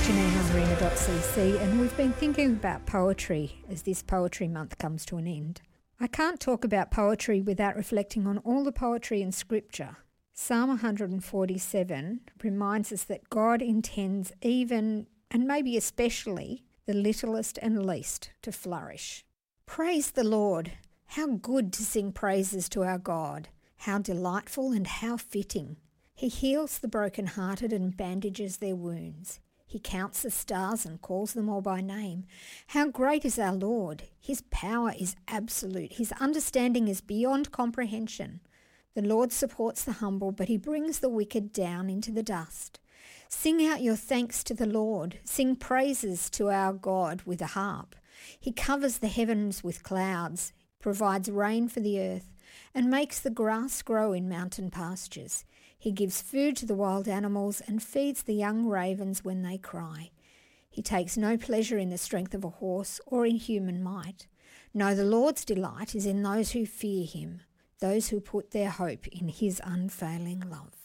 Janine on arena.cc, and we've been thinking about poetry as this poetry month comes to an end. I can't talk about poetry without reflecting on all the poetry in Scripture. Psalm 147 reminds us that God intends even, and maybe especially, the littlest and least to flourish. Praise the Lord! How good to sing praises to our God! How delightful and how fitting! He heals the brokenhearted and bandages their wounds. He counts the stars and calls them all by name. How great is our Lord! His power is absolute. His understanding is beyond comprehension. The Lord supports the humble, but he brings the wicked down into the dust. Sing out your thanks to the Lord. Sing praises to our God with a harp. He covers the heavens with clouds, provides rain for the earth, and makes the grass grow in mountain pastures. He gives food to the wild animals and feeds the young ravens when they cry. He takes no pleasure in the strength of a horse or in human might. No, the Lord's delight is in those who fear him, those who put their hope in his unfailing love.